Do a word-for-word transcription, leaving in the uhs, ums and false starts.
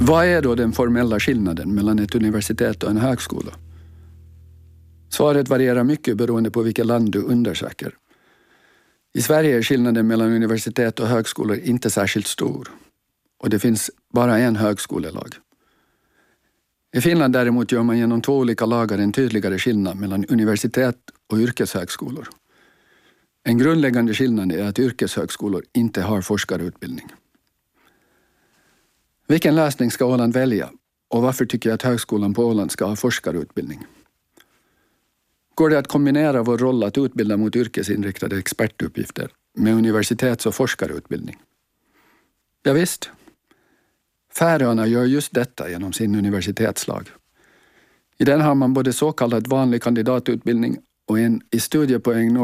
Vad är då den formella skillnaden mellan ett universitet och en högskola? Svaret varierar mycket beroende på vilket land du undersöker. I Sverige är skillnaden mellan universitet och högskolor inte särskilt stor. Och det finns bara en högskolelag. I Finland däremot gör man genom två olika lagar en tydligare skillnad mellan universitet och yrkeshögskolor. En grundläggande skillnad är att yrkeshögskolor inte har forskarutbildning. Vilken lösning ska Åland välja? Och varför tycker jag att högskolan på Åland ska ha forskarutbildning? Går det att kombinera vår roll att utbilda mot yrkesinriktade expertuppgifter med universitets- och forskarutbildning? Ja, visst. Färöarna gör just detta genom sin universitetslag. I den har man både så kallad vanlig kandidatutbildning och en i studiepoäng